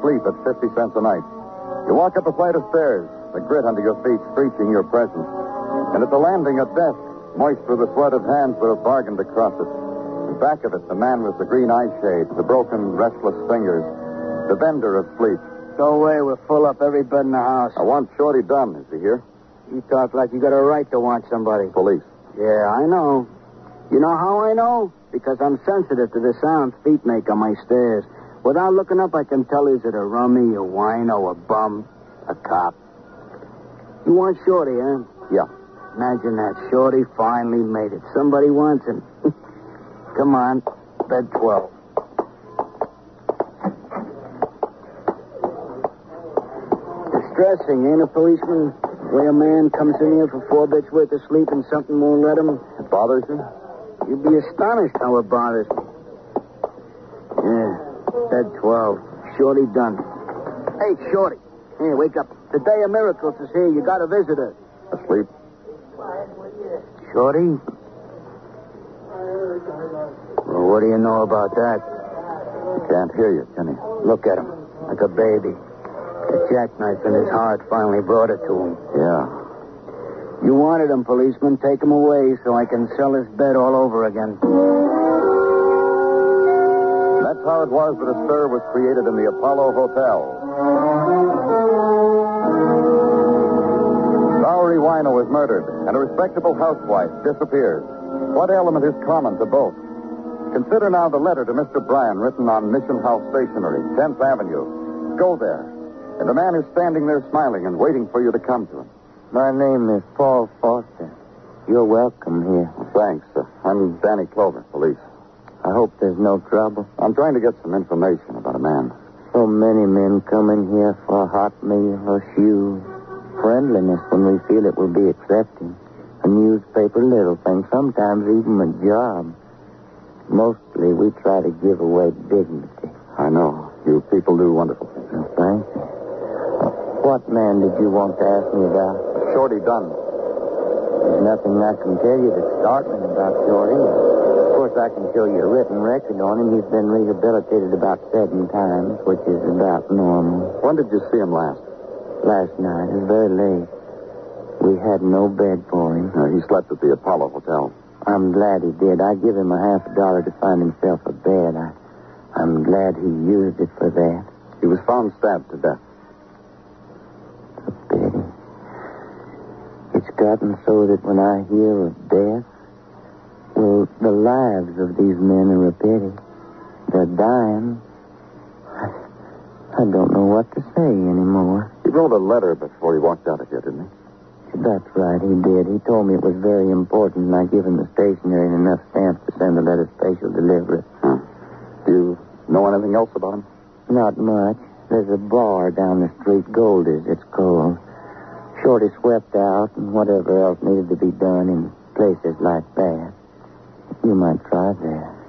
sleep at 50 cents a night. You walk up a flight of stairs, the grit under your feet screeching your presence. And at the landing, a desk, moist with the sweat of hands that have bargained to cross it. And back of it, the man with the green eye shades, the broken, restless fingers, the vendor of sleep. Go away. We're full up every bed in the house. I want Shorty Dunn. Is he here? You talk like you got a right to want somebody. Police. Yeah, I know. You know how I know? Because I'm sensitive to the sound feet make on my stairs. Without looking up, I can tell is it a rummy, a wino, a bum, a cop. You want Shorty, huh? Yeah. Imagine that. Shorty finally made it. Somebody wants him. Come on. Bed 12. Distressing, ain't it, policeman? The way a man comes in here for 4 bits worth of sleep and something won't let him. It bothers you? You'd be astonished how it bothers me. Yeah. Bed 12. Shorty Dunn. Hey, Shorty. Here, wake up. The day of miracles is here. You got a visitor. Asleep? Shorty? Well, what do you know about that? He can't hear you, can he? Look at him. Like a baby. The jackknife in his heart finally brought it to him. Yeah. You wanted him, policeman. Take him away so I can sell his bed all over again. That's how it was that a stir was created in the Apollo Hotel. Bowery Wino is murdered, and a respectable housewife disappears. What element is common to both? Consider now the letter to Mr. Bryan written on Mission House Stationery, 10th Avenue. Go there, and the man is standing there smiling and waiting for you to come to him. My name is Paul Foster. You're welcome here. Thanks. I'm Danny Clover, police. I hope there's no trouble. I'm trying to get some information about a man. So many men come in here for a hot meal or shoes. Friendliness when we feel it will be accepting. A newspaper, little thing, sometimes even a job. Mostly we try to give away dignity. I know. You people do wonderful things. Well, thank you. What man did you want to ask me about? Shorty Dunn. There's nothing I can tell you that's startling about Shorty. Of course, I can show you a written record on him. He's been rehabilitated about 7 times, which is about normal. When did you see him last? Last night. It was very late. We had no bed for him. He slept at the Apollo Hotel. I'm glad he did. I give him $50 to find himself a bed. I'm glad he used it for that. He was found stabbed to death. A pity. It's gotten so that when I hear of death, well, the lives of these men are a pity. They're dying. I don't know what to say anymore. He wrote a letter before he walked out of here, didn't he? That's right, he did. He told me it was very important, and I give him the stationery and enough stamps to send the letter special delivery. Huh. Do you know anything else about him? Not much. There's a bar down the street, Golders, it's called. Shorty swept out and whatever else needed to be done in places like that. You might try there.